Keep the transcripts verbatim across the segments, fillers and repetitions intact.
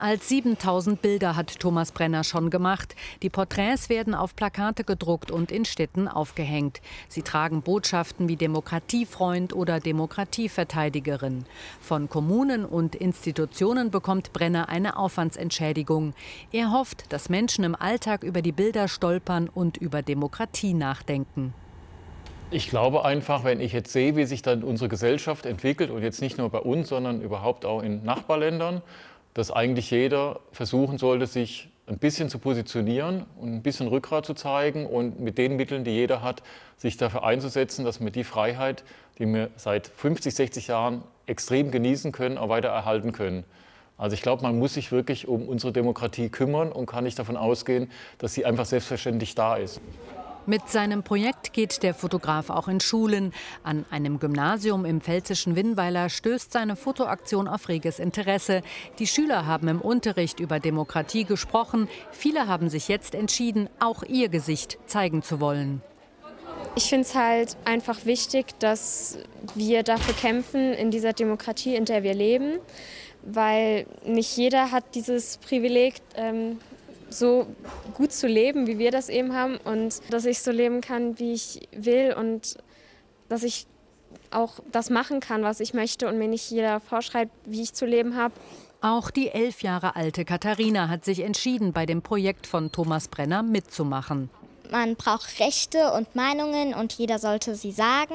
Als siebentausend Bilder hat Thomas Brenner schon gemacht. Die Porträts werden auf Plakate gedruckt und in Städten aufgehängt. Sie tragen Botschaften wie Demokratiefreund oder Demokratieverteidigerin. Von Kommunen und Institutionen bekommt Brenner eine Aufwandsentschädigung. Er hofft, dass Menschen im Alltag über die Bilder stolpern und über Demokratie nachdenken. Ich glaube einfach, wenn ich jetzt sehe, wie sich dann unsere Gesellschaft entwickelt und jetzt nicht nur bei uns, sondern überhaupt auch in Nachbarländern, dass eigentlich jeder versuchen sollte, sich ein bisschen zu positionieren und ein bisschen Rückgrat zu zeigen und mit den Mitteln, die jeder hat, sich dafür einzusetzen, dass wir die Freiheit, die wir seit fünfzig, sechzig Jahren extrem genießen können, auch weiter erhalten können. Also ich glaube, man muss sich wirklich um unsere Demokratie kümmern und kann nicht davon ausgehen, dass sie einfach selbstverständlich da ist. Mit seinem Projekt geht der Fotograf auch in Schulen. An einem Gymnasium im pfälzischen Winnweiler stößt seine Fotoaktion auf reges Interesse. Die Schüler haben im Unterricht über Demokratie gesprochen. Viele haben sich jetzt entschieden, auch ihr Gesicht zeigen zu wollen. Ich finde es halt einfach wichtig, dass wir dafür kämpfen, in dieser Demokratie, in der wir leben. Weil nicht jeder hat dieses Privileg, ähm, so gut zu leben, wie wir das eben haben, und dass ich so leben kann, wie ich will, und dass ich auch das machen kann, was ich möchte, und mir nicht jeder vorschreibt, wie ich zu leben habe. Auch die elf Jahre alte Katharina hat sich entschieden, bei dem Projekt von Thomas Brenner mitzumachen. Man braucht Rechte und Meinungen und jeder sollte sie sagen.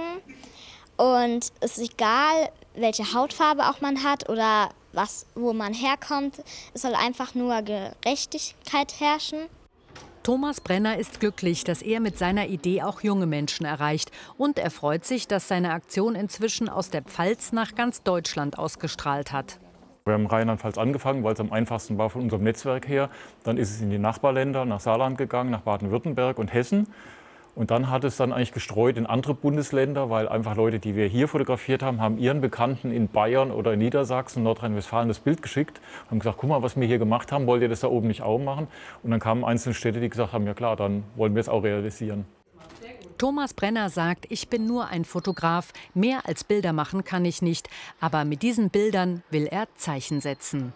Und es ist egal, welche Hautfarbe auch man hat oder was, wo man herkommt. Es soll einfach nur Gerechtigkeit herrschen. Thomas Brenner ist glücklich, dass er mit seiner Idee auch junge Menschen erreicht. Und er freut sich, dass seine Aktion inzwischen aus der Pfalz nach ganz Deutschland ausgestrahlt hat. Wir haben in Rheinland-Pfalz angefangen, weil es am einfachsten war von unserem Netzwerk her. Dann ist es in die Nachbarländer, nach Saarland gegangen, nach Baden-Württemberg und Hessen. Und dann hat es dann eigentlich gestreut in andere Bundesländer, weil einfach Leute, die wir hier fotografiert haben, haben ihren Bekannten in Bayern oder in Niedersachsen, Nordrhein-Westfalen das Bild geschickt und haben gesagt, guck mal, was wir hier gemacht haben, wollt ihr das da oben nicht auch machen? Und dann kamen einzelne Städte, die gesagt haben, ja klar, dann wollen wir es auch realisieren. Thomas Brenner sagt, ich bin nur ein Fotograf, mehr als Bilder machen kann ich nicht. Aber mit diesen Bildern will er Zeichen setzen.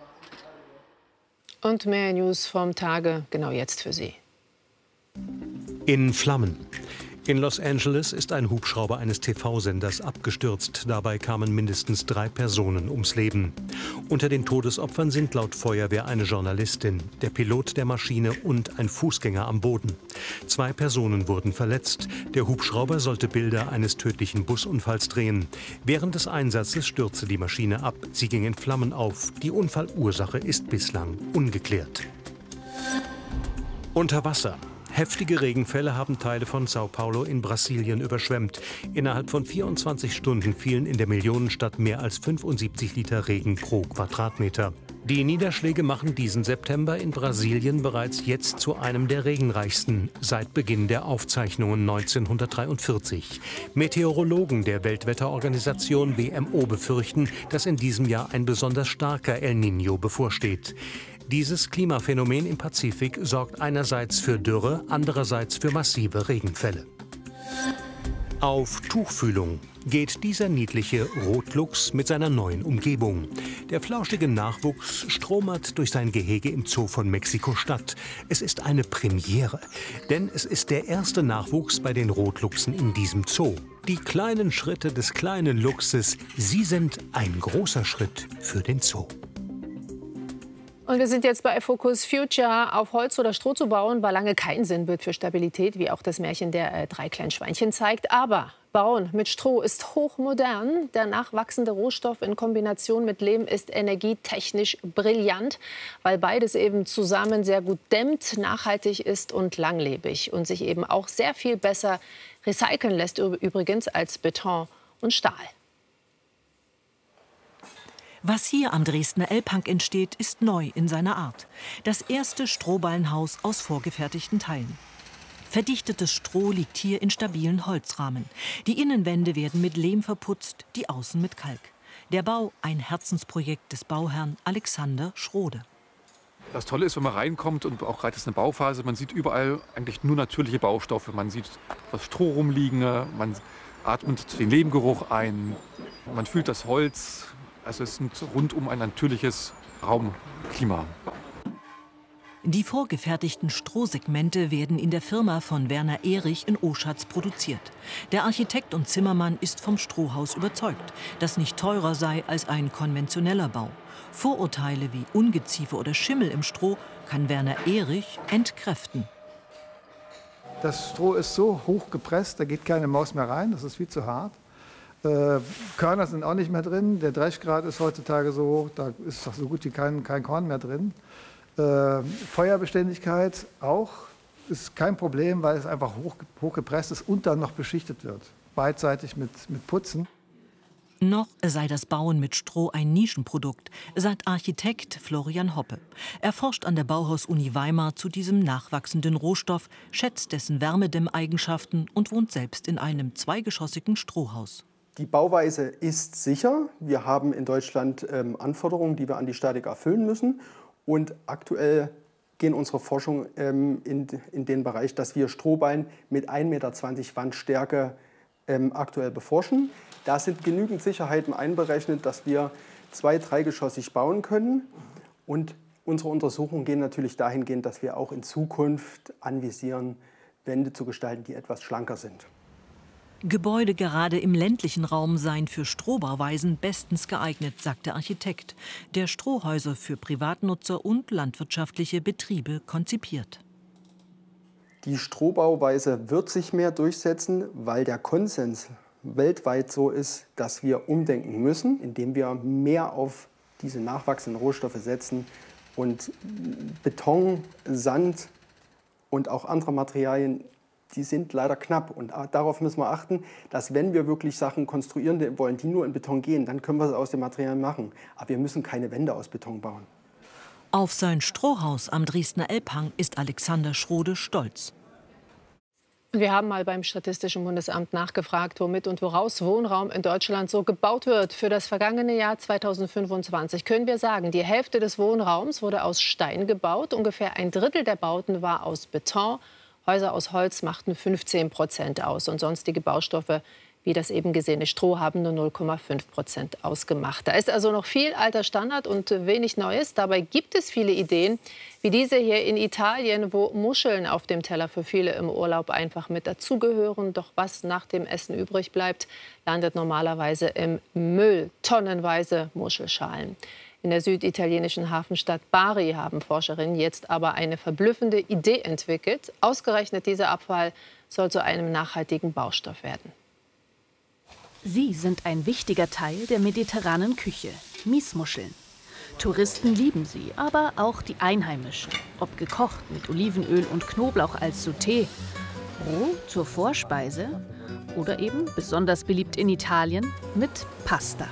Und mehr News vom Tage genau jetzt für Sie. In Flammen. In Los Angeles ist ein Hubschrauber eines T V-Senders abgestürzt. Dabei kamen mindestens drei Personen ums Leben. Unter den Todesopfern sind laut Feuerwehr eine Journalistin, der Pilot der Maschine und ein Fußgänger am Boden. Zwei Personen wurden verletzt. Der Hubschrauber sollte Bilder eines tödlichen Busunfalls drehen. Während des Einsatzes stürzte die Maschine ab. Sie ging in Flammen auf. Die Unfallursache ist bislang ungeklärt. Unter Wasser. Heftige Regenfälle haben Teile von Sao Paulo in Brasilien überschwemmt. Innerhalb von vierundzwanzig Stunden fielen in der Millionenstadt mehr als fünfundsiebzig Liter Regen pro Quadratmeter. Die Niederschläge machen diesen September in Brasilien bereits jetzt zu einem der regenreichsten seit Beginn der Aufzeichnungen neunzehnhundertdreiundvierzig. Meteorologen der Weltwetterorganisation W M O befürchten, dass in diesem Jahr ein besonders starker El Niño bevorsteht. Dieses Klimaphänomen im Pazifik sorgt einerseits für Dürre, andererseits für massive Regenfälle. Auf Tuchfühlung geht dieser niedliche Rotluchs mit seiner neuen Umgebung. Der flauschige Nachwuchs stromert durch sein Gehege im Zoo von Mexiko-Stadt. Es ist eine Premiere, denn es ist der erste Nachwuchs bei den Rotluchsen in diesem Zoo. Die kleinen Schritte des kleinen Luchses, sie sind ein großer Schritt für den Zoo. Und wir sind jetzt bei Focus Future. Auf Holz oder Stroh zu bauen, war lange kein Sinnbild für Stabilität, wie auch das Märchen der äh, drei kleinen Schweinchen zeigt. Aber Bauen mit Stroh ist hochmodern. Der nachwachsende Rohstoff in Kombination mit Lehm ist energietechnisch brillant, weil beides eben zusammen sehr gut dämmt, nachhaltig ist und langlebig. Und sich eben auch sehr viel besser recyceln lässt übrigens als Beton und Stahl. Was hier am Dresdner Elbhang entsteht, ist neu in seiner Art. Das erste Strohballenhaus aus vorgefertigten Teilen. Verdichtetes Stroh liegt hier in stabilen Holzrahmen. Die Innenwände werden mit Lehm verputzt, die Außen mit Kalk. Der Bau ein Herzensprojekt des Bauherrn Alexander Schrode. Das Tolle ist, wenn man reinkommt und auch gerade ist eine Bauphase, man sieht überall eigentlich nur natürliche Baustoffe. Man sieht das Stroh rumliegen, man atmet den Lehmgeruch ein, man fühlt das Holz. Also es ist rundum ein natürliches Raumklima. Die vorgefertigten Strohsegmente werden in der Firma von Werner Ehrich in Oschatz produziert. Der Architekt und Zimmermann ist vom Strohhaus überzeugt, das nicht teurer sei als ein konventioneller Bau. Vorurteile wie Ungeziefer oder Schimmel im Stroh kann Werner Ehrich entkräften. Das Stroh ist so hoch gepresst, da geht keine Maus mehr rein, das ist viel zu hart. Äh, Körner sind auch nicht mehr drin, der Dreschgrad ist heutzutage so hoch, da ist so gut wie kein, kein Korn mehr drin. Äh, Feuerbeständigkeit auch, ist kein Problem, weil es einfach hoch, hoch gepresst ist und dann noch beschichtet wird, beidseitig mit, mit Putzen. Noch sei das Bauen mit Stroh ein Nischenprodukt, sagt Architekt Florian Hoppe. Er forscht an der Bauhaus-Uni Weimar zu diesem nachwachsenden Rohstoff, schätzt dessen Wärmedämmeigenschaften und wohnt selbst in einem zweigeschossigen Strohhaus. Die Bauweise ist sicher. Wir haben in Deutschland ähm, Anforderungen, die wir an die Statik erfüllen müssen. Und aktuell gehen unsere Forschungen ähm, in, in den Bereich, dass wir Strohballen mit ein Meter zwanzig Wandstärke ähm, aktuell beforschen. Da sind genügend Sicherheiten einberechnet, dass wir zwei-, dreigeschossig bauen können. Und unsere Untersuchungen gehen natürlich dahingehend, dass wir auch in Zukunft anvisieren, Wände zu gestalten, die etwas schlanker sind. Gebäude gerade im ländlichen Raum seien für Strohbauweisen bestens geeignet, sagt der Architekt, der Strohhäuser für Privatnutzer und landwirtschaftliche Betriebe konzipiert. Die Strohbauweise wird sich mehr durchsetzen, weil der Konsens weltweit so ist, dass wir umdenken müssen, indem wir mehr auf diese nachwachsenden Rohstoffe setzen und Beton, Sand und auch andere Materialien, die sind leider knapp. Und darauf müssen wir achten, dass wenn wir wirklich Sachen konstruieren wollen, die nur in Beton gehen, dann können wir sie aus den Materialien machen. Aber wir müssen keine Wände aus Beton bauen. Auf sein Strohhaus am Dresdner Elbhang ist Alexander Schrode stolz. Wir haben mal beim Statistischen Bundesamt nachgefragt, womit und woraus Wohnraum in Deutschland so gebaut wird. Für das vergangene Jahr zweitausendfünfundzwanzig können wir sagen, die Hälfte des Wohnraums wurde aus Stein gebaut. Ungefähr ein Drittel der Bauten war aus Beton. Häuser aus Holz machten fünfzehn Prozent aus. Und sonstige Baustoffe, wie das eben gesehene Stroh, haben nur null Komma fünf Prozent ausgemacht. Da ist also noch viel alter Standard und wenig Neues. Dabei gibt es viele Ideen, wie diese hier in Italien, wo Muscheln auf dem Teller für viele im Urlaub einfach mit dazugehören. Doch was nach dem Essen übrig bleibt, landet normalerweise im Müll. Tonnenweise Muschelschalen. In der süditalienischen Hafenstadt Bari haben Forscherinnen jetzt aber eine verblüffende Idee entwickelt. Ausgerechnet dieser Abfall soll zu einem nachhaltigen Baustoff werden. Sie sind ein wichtiger Teil der mediterranen Küche, Miesmuscheln. Touristen lieben sie, aber auch die Einheimischen. Ob gekocht mit Olivenöl und Knoblauch als Sauté, roh zur Vorspeise oder eben, besonders beliebt in Italien, mit Pasta.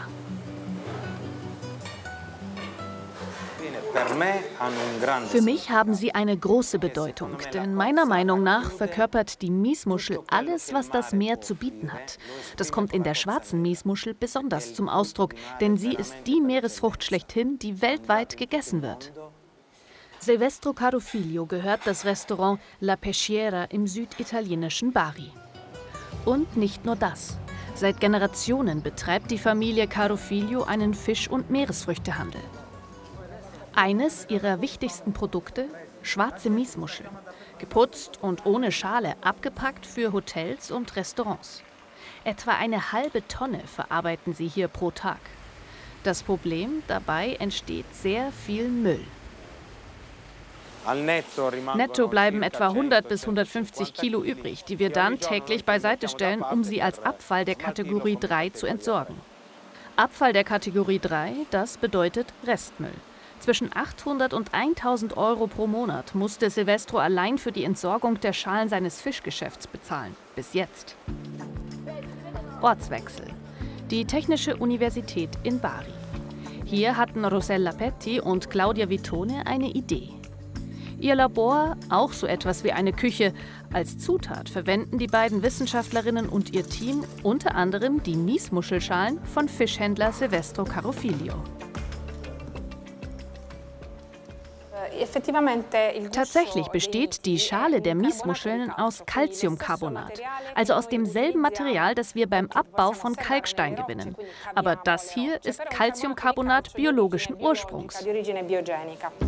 Für mich haben sie eine große Bedeutung, denn meiner Meinung nach verkörpert die Miesmuschel alles, was das Meer zu bieten hat. Das kommt in der schwarzen Miesmuschel besonders zum Ausdruck, denn sie ist die Meeresfrucht schlechthin, die weltweit gegessen wird. Silvestro Carofiglio gehört das Restaurant La Peschiera im süditalienischen Bari. Und nicht nur das. Seit Generationen betreibt die Familie Carofiglio einen Fisch- und Meeresfrüchtehandel. Eines ihrer wichtigsten Produkte, schwarze Miesmuscheln, geputzt und ohne Schale abgepackt für Hotels und Restaurants. Etwa eine halbe Tonne verarbeiten sie hier pro Tag. Das Problem, dabei entsteht sehr viel Müll. Netto bleiben etwa hundert bis hundertfünfzig Kilo übrig, die wir dann täglich beiseite stellen, um sie als Abfall der Kategorie drei zu entsorgen. Abfall der Kategorie drei, das bedeutet Restmüll. Zwischen achthundert und tausend Euro pro Monat musste Silvestro allein für die Entsorgung der Schalen seines Fischgeschäfts bezahlen. Bis jetzt. Ortswechsel. Die Technische Universität in Bari. Hier hatten Rossella Petti und Claudia Vitone eine Idee. Ihr Labor, auch so etwas wie eine Küche. Als Zutat verwenden die beiden Wissenschaftlerinnen und ihr Team unter anderem die Miesmuschelschalen von Fischhändler Silvestro Carofiglio. Tatsächlich besteht die Schale der Miesmuscheln aus Calciumcarbonat, also aus demselben Material, das wir beim Abbau von Kalkstein gewinnen. Aber das hier ist Calciumcarbonat biologischen Ursprungs.